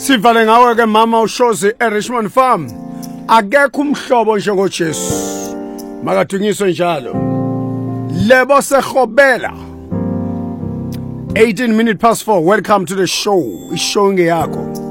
Sivale ngawe ke mama uShozi eRichmond Farm. Akekho umhlobo njengoJesu. Makadunyiswe njalo. Lebo sehobela. 18 minutes past 4. Welcome to the show. Ishow ngeyakho.